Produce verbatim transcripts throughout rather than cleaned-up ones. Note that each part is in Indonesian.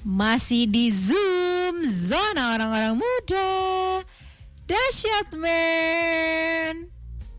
Masih di Zoom, zona orang-orang muda. Dahsyat men.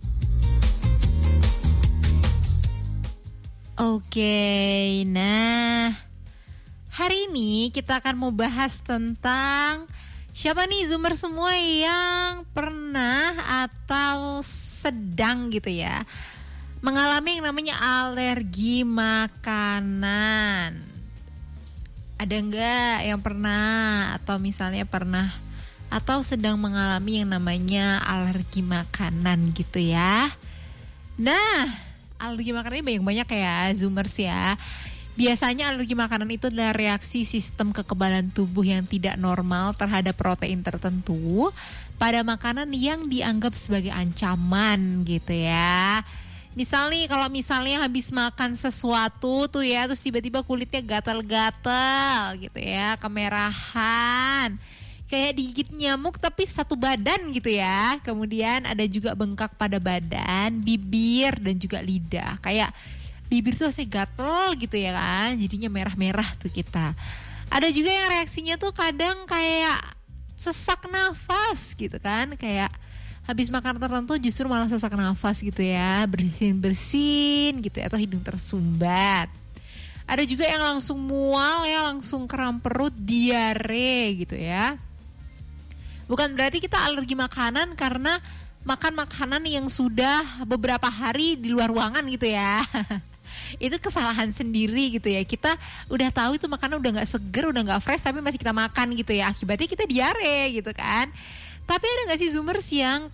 Oke, nah hari ini kita akan mau bahas tentang siapa nih Zoomer semua yang pernah atau sedang gitu ya mengalami yang namanya alergi makanan. Ada enggak yang pernah atau misalnya pernah atau sedang mengalami yang namanya alergi makanan gitu ya. Nah, alergi makanan ini banyak-banyak ya Zoomers ya. Biasanya alergi makanan itu adalah reaksi sistem kekebalan tubuh yang tidak normal terhadap protein tertentu pada makanan yang dianggap sebagai ancaman gitu ya. Misal nih kalau misalnya habis makan sesuatu tuh ya, terus tiba-tiba kulitnya gatal-gatal gitu ya, kemerahan, kayak digigit nyamuk tapi satu badan gitu ya. Kemudian ada juga bengkak pada badan, bibir dan juga lidah. Kayak bibir tuh masih gatel gitu ya kan, jadinya merah-merah tuh kita. Ada juga yang reaksinya tuh kadang kayak sesak nafas gitu kan, kayak habis makan tertentu justru malah sesak nafas gitu ya, bersin-bersin gitu ya, atau hidung tersumbat. Ada juga yang langsung mual ya, langsung kram perut, diare gitu ya. Bukan berarti kita alergi makanan karena makan makanan yang sudah beberapa hari di luar ruangan gitu ya. Itu kesalahan sendiri gitu ya. Kita udah tahu itu makanan udah gak seger, udah gak fresh, tapi masih kita makan gitu ya. Akibatnya kita diare gitu kan. Tapi ada gak sih Zoomers yang